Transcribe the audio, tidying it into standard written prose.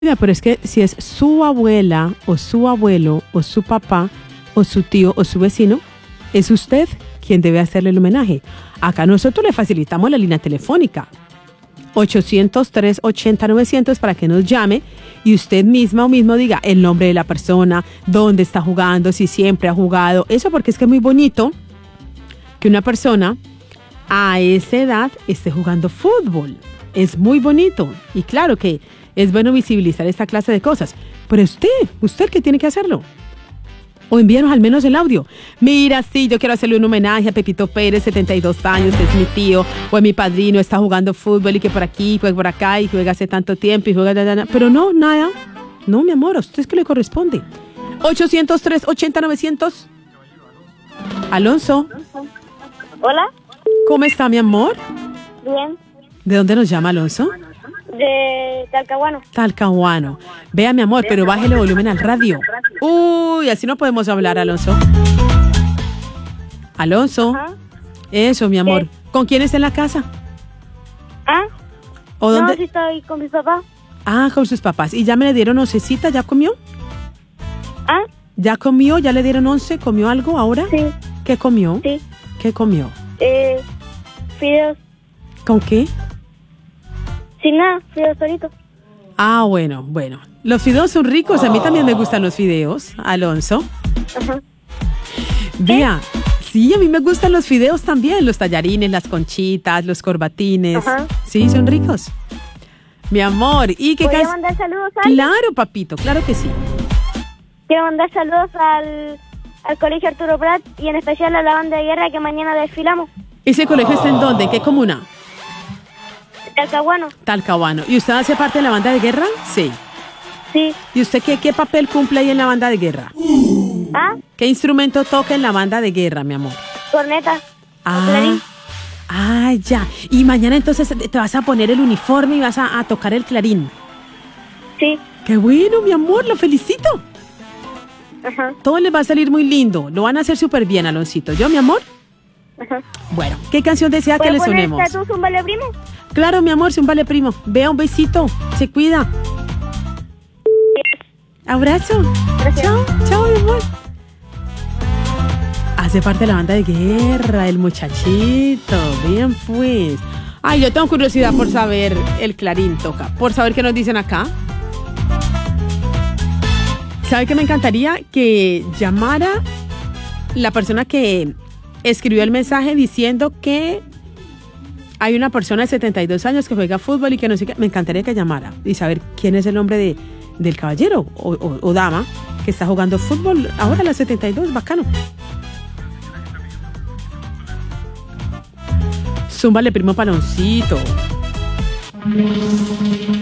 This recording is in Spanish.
Mira, pero es que si es su abuela o su abuelo o su papá o su tío o su vecino, es usted quien debe hacerle el homenaje. Acá nosotros le facilitamos la línea telefónica 800-380-900 para que nos llame y usted misma o mismo diga el nombre de la persona, dónde está jugando, si siempre ha jugado. Eso porque es que es muy bonito que una persona a esa edad esté jugando fútbol. Es muy bonito y claro que es bueno visibilizar esta clase de cosas. Pero usted que tiene que hacerlo. O envíanos al menos el audio. Mira, sí, yo quiero hacerle un homenaje a Pepito Pérez, 72 años, es mi tío, o es mi padrino, está jugando fútbol y que por aquí, juega por acá y juega hace tanto tiempo y juega... Pero no, nada. No, mi amor, a usted es que le corresponde. 800-380-900. Alonso. Hola. ¿Cómo está, mi amor? Bien. ¿De dónde nos llama Alonso? De Talcahuano. Talcahuano. Vea, mi amor, pero bájele volumen al radio. Uy, así no podemos hablar, Alonso. Alonso. Ajá. Eso, mi amor. ¿Qué? ¿Con quién está en la casa? ¿Ah? ¿O dónde? No, sí estoy con mis papás. Ah, con sus papás. ¿Y ya me le dieron oncecita? ¿Ya comió? ¿Ah? ¿Ya comió? ¿Ya le dieron once? ¿Comió algo ahora? Sí. ¿Qué comió? Sí. ¿Qué comió? Fideos. ¿Con qué? Sin nada, fideos solitos. Ah, bueno. Los fideos son ricos. A mí también me gustan los fideos, Alonso. Ajá. Vea, sí, a mí me gustan los fideos también. Los tallarines, las conchitas, los corbatines. Ajá. Sí, son ricos. Mi amor, ¿y qué ¿Podría mandar saludos a Claro, papito, claro que sí. Quiero mandar saludos al Colegio Arturo Prat y en especial a la banda de guerra que mañana desfilamos. ¿Ese colegio está en dónde? ¿En qué comuna? Talcahuano. Talcahuano. ¿Y usted hace parte de la banda de guerra? Sí. Sí. ¿Y usted qué papel cumple ahí en la banda de guerra? ¿Ah? ¿Qué instrumento toca en la banda de guerra, mi amor? Corneta. Ah, ya. Y mañana entonces te vas a poner el uniforme y vas a tocar el clarín. Sí. ¡Qué bueno, mi amor! ¡Lo felicito! Ajá. Todo les va a salir muy lindo. Lo van a hacer súper bien, Aloncito. ¿Yo, mi amor? Ajá. Bueno, ¿qué canción desea que le sonemos? ¿Puedes poner un vale primo? Claro, mi amor, si un vale primo. Vea, un besito. Se cuida. Abrazo. Gracias. Chao, mi amor. Hace parte de la banda de guerra, el muchachito. Bien, pues. Ay, yo tengo curiosidad por saber el clarín toca. Por saber qué nos dicen acá. ¿Sabe qué me encantaría? Que llamara la persona que escribió el mensaje diciendo que hay una persona de 72 años que juega fútbol y que no sé qué. Me encantaría que llamara y saber quién es el nombre del caballero o dama que está jugando fútbol ahora a las 72. Bacano. Zúmbale, primo Paloncito.